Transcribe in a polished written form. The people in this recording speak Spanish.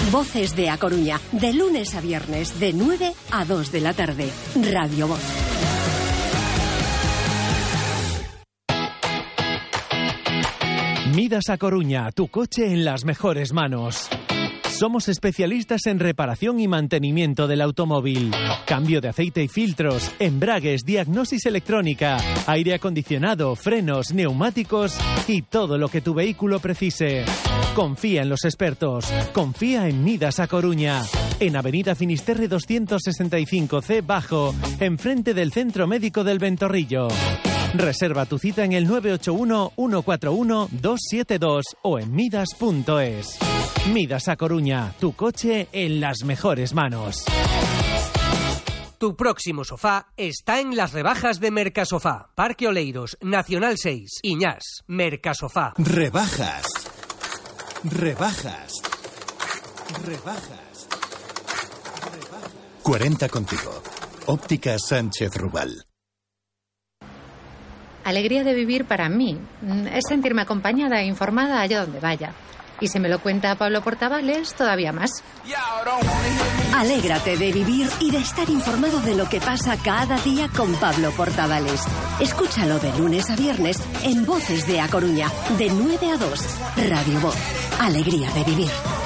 Voces de A Coruña, de lunes a viernes, de 9 a 2 de la tarde. Radio Voz. Midas A Coruña, tu coche en las mejores manos. Somos especialistas en reparación y mantenimiento del automóvil. Cambio de aceite y filtros, embragues, diagnosis electrónica, aire acondicionado, frenos, neumáticos y todo lo que tu vehículo precise. Confía en los expertos. Confía en Midas A Coruña. En Avenida Finisterre 265C Bajo, enfrente del Centro Médico del Ventorrillo. Reserva tu cita en el 981-141-272 o en midas.es. Midas A Coruña, tu coche en las mejores manos. Tu próximo sofá está en las rebajas de Mercasofá. Parque Oleiros, Nacional 6, Iñás, Mercasofá. Rebajas. Rebajas. Rebajas. 40 contigo. Óptica Sánchez Rubal. Alegría de vivir para mí es sentirme acompañada e informada allá donde vaya. Y si me lo cuenta Pablo Portavales, todavía más. Alégrate de vivir y de estar informado de lo que pasa cada día con Pablo Portavales. Escúchalo de lunes a viernes en Voces de A Coruña, de 9 a 2. Radio Voz. Alegría de vivir.